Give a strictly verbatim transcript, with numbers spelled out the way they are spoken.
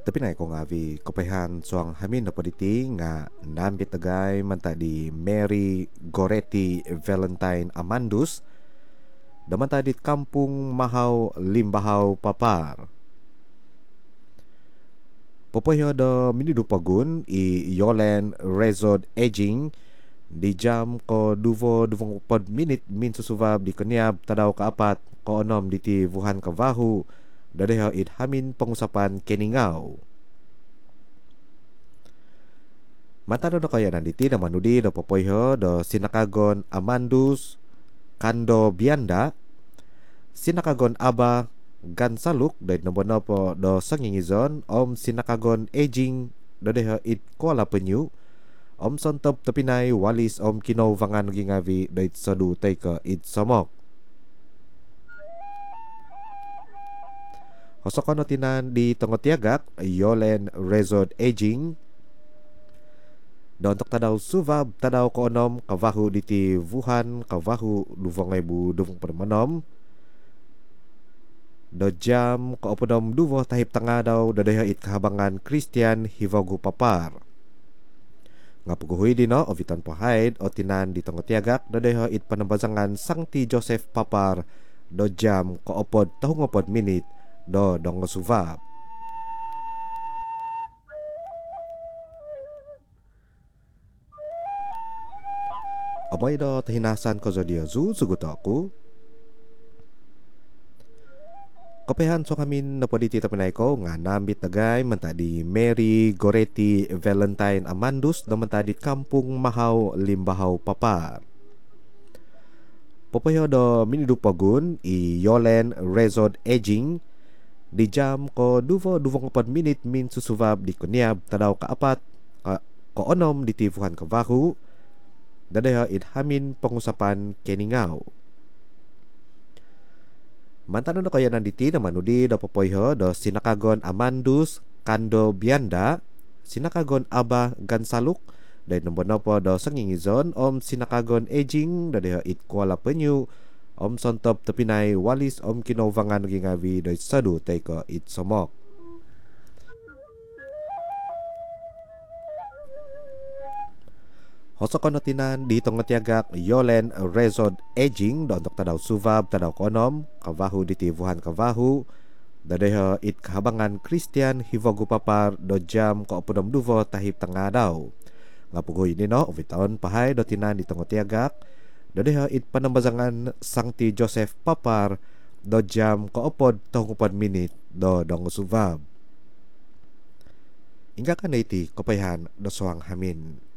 Tapi na ko nga vi kopehan suang hamin na poditi nga nambit tagay manta di Mary Goretti Valentine Amandus daman tadit kampung Mahaw Limbahaw Papar. Popoyo do minidupagun i Yolen Rezod Aging di jam ko duvo duvong pod minit min susubab di keniab tadaw kaapat ko onom di ti Wuhan Kavahu dadeha it hamin pengusapan keningaw. Mata do kaya nanditi na manudi do popoyo do sinakagon Amandus Kando Bianda sinakagon Aba Gansaluk dahil nopo-nopo do sangingizon om sinakagon Aging dadeha it kola penyu om sontop tapinay walis om kinaw vangan gingavi dahil sadu taika it somok. Hosokono tinan di Tongotiagak Yolen Rezod Aging do untuk tadaw suvab tadaw ko onom kavahu diti Wuhan kavahu duvong ebu duvong permenom do jam ko opodom duvo tahip tanga daw dadeha it kahabangan Christian Hivogu Papar. Ngapuguhui dino o vitan pohaid o tinan di Tongotiagak dadeha it panambazangan Sangti Joseph Papar do jam ko opod tahungopod minit do dong suvab. Abay do tahinasan ko zodia zu suguto aku. Kopehan so kamin na poditi tapinay ko nga nambit tagay manta di Mary Goretti Valentine Amandus do manta di kampung Mahaw Limbahaw Papar. Popoyo do minidupagun i Yolen Rezod Aging di jam ko duvo duvong opat minit min susubab di kuniab tadaw kaapat ka, ko onom di tivuhan Kavahu dadeha it hamin pengusapan keningaw. Mantan do kaya nanditi na manudi do popoyho do sinakagon Amandus Kando Bianda sinakagon Aba Gansaluk dahil nombonopo do sangingizon om sinakagon Aging dadeha it kuala penyu om sontop tepinay walis om kinovangan gingavi do sadu taiko it somok. Hosokono tinan di Tongotiagak Yolen Rezod Aging do untuk tadaw suvab tadaw konom kavahu di Wuhan Kavahu dadeha it kahabangan Christian Hivogu Papar do jam ko opodom duvo tahip tanga daw. Ngapugoy nino oviton pahay do tinan di Tongotiagak dadeha it panambazangan Sangti Joseph Papar do jam ko opod tahungopod minit do dong suvab. Ingga ka na iti kopayhan do suang hamin.